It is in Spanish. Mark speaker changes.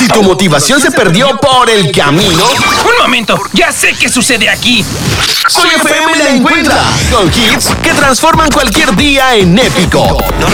Speaker 1: tu motivación se perdió por el camino,
Speaker 2: ¡Un momento! ¡Ya sé qué sucede aquí!
Speaker 1: Soy FM la encuentra con hits que transforman cualquier día en épico.